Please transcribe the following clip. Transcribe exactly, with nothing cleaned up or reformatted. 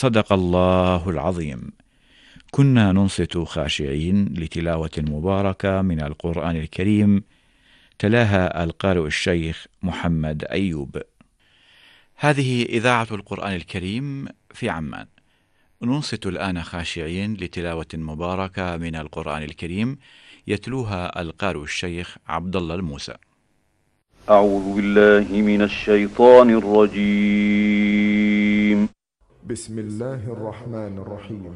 صدق الله العظيم. كنا ننصت خاشعين لتلاوة مباركة من القرآن الكريم، تلاها القارئ الشيخ محمد أيوب. هذه إذاعة القرآن الكريم في عمان. ننصت الآن خاشعين لتلاوة مباركة من القرآن الكريم، يتلوها القارئ الشيخ عبد الله الموسى. أعوذ بالله من الشيطان الرجيم. بسم الله الرحمن الرحيم.